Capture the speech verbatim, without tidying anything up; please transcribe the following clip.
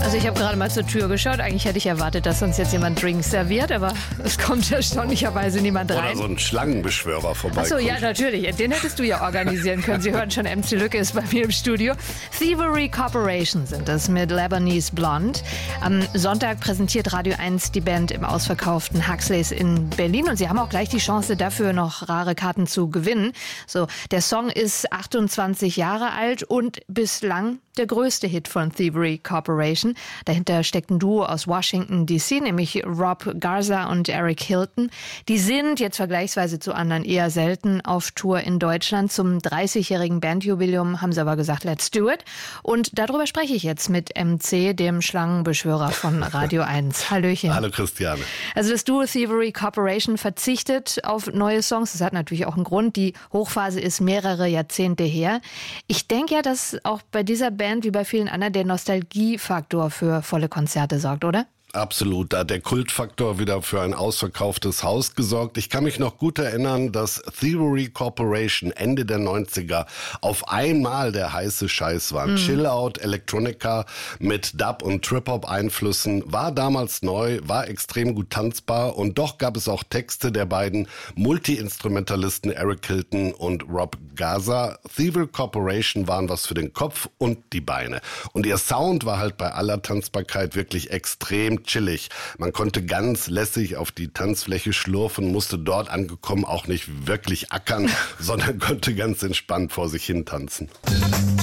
Also ich habe gerade mal zur Tür geschaut. Eigentlich hätte ich erwartet, dass uns jetzt jemand Drinks serviert, aber es kommt erstaunlicherweise niemand rein. Oder so ein Schlangenbeschwörer vorbei. Achso, ja, natürlich. Den hättest du ja organisieren können. Sie hören schon, M C Lücke ist bei mir im Studio. Thievery Corporation sind das mit Lebanese Blonde. Am Sonntag präsentiert Radio eins die Band im ausverkauften Huxleys in Berlin. Und sie haben auch gleich die Chance dafür, noch rare Karten zu gewinnen. So, der Song ist achtundzwanzig Jahre alt und bislang der größte Hit von Thievery Corporation. Dahinter steckt ein Duo aus Washington D C, nämlich Rob Garza und Eric Hilton. Die sind jetzt vergleichsweise zu anderen eher selten auf Tour in Deutschland. Zum dreißigjährigen Bandjubiläum haben sie aber gesagt, let's do it. Und darüber spreche ich jetzt mit M C, dem Schlangenbeschwörer von Radio eins. Hallöchen. Hallo Christiane. Also das Duo Thievery Corporation verzichtet auf neue Songs. Das hat natürlich auch einen Grund. Die Hochphase ist mehrere Jahrzehnte her. Ich denke ja, dass auch bei dieser Band wie bei vielen anderen der Nostalgiefaktor für volle Konzerte sorgt, oder? Absolut, da hat der Kultfaktor wieder für ein ausverkauftes Haus gesorgt. Ich kann mich noch gut erinnern, dass Thievery Corporation Ende der neunziger auf einmal der heiße Scheiß war. Mhm. Chill-Out, Electronica mit Dub- und Trip-Hop-Einflüssen war damals neu, war extrem gut tanzbar und doch gab es auch Texte der beiden Multi-Instrumentalisten Eric Hilton und Rob Garza. Thievery Corporation waren was für den Kopf und die Beine. Und ihr Sound war halt bei aller Tanzbarkeit wirklich extrem chillig. Man konnte ganz lässig auf die Tanzfläche schlurfen, musste dort angekommen auch nicht wirklich ackern, sondern konnte ganz entspannt vor sich hin tanzen.